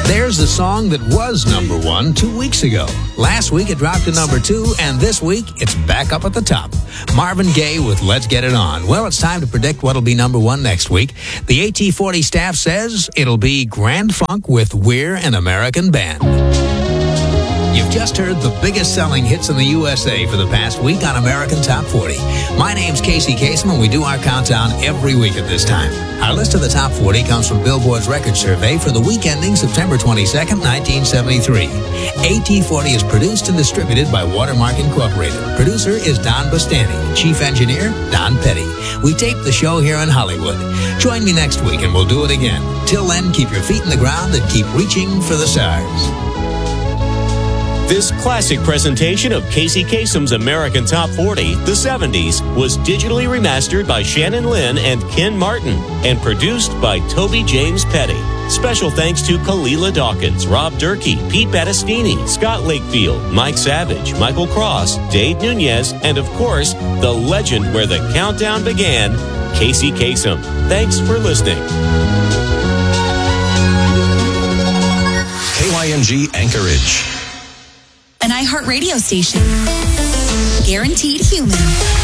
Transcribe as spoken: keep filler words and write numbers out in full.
There's the song that was number one two weeks ago. Last week it dropped to number two, and this week it's back up at the top. Marvin Gaye with Let's Get It On. Well, it's time to predict what'll be number one next week. The A T forty staff says it'll be Grand Funk with We're an American Band. You've just heard the biggest selling hits in the U S A for the past week on American Top forty. My name's Casey Kasem, and we do our countdown every week at this time. Our list of the Top forty comes from Billboard's record survey for the week ending September twenty-second, nineteen seventy-three. A T forty is produced and distributed by Watermark Incorporated. Producer is Don Bastani. Chief engineer, Don Petty. We tape the show here in Hollywood. Join me next week, and we'll do it again. Till then, keep your feet in the ground and keep reaching for the stars. This classic presentation of Casey Kasem's American Top forty, the seventies, was digitally remastered by Shannon Lynn and Ken Martin and produced by Toby James Petty. Special thanks to Kalila Dawkins, Rob Durkee, Pete Battistini, Scott Lakefield, Mike Savage, Michael Cross, Dave Nunez, and of course, the legend where the countdown began, Casey Kasem. Thanks for listening. K Y N G Anchorage. An iHeartRadio station. Guaranteed human.